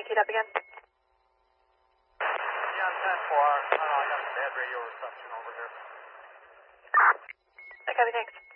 you teed up again? Yeah, I'm 10-4. I don't know, I got bad radio reception over here. Okay, thanks.